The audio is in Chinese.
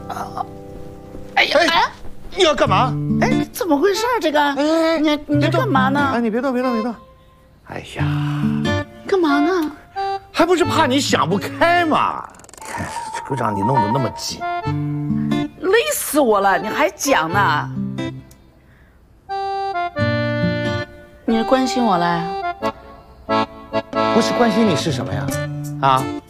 哎呀，哎， 你要干嘛？ 哎，怎么回事？这个，你这干嘛呢？ 哎，你别动，别动，别动。哎呀， 干嘛呢？ 还不是怕你想不开嘛！这个让你弄得那么紧， 累死我了！你还讲呢？你是关心我嘞？ 不是关心你是什么呀？啊，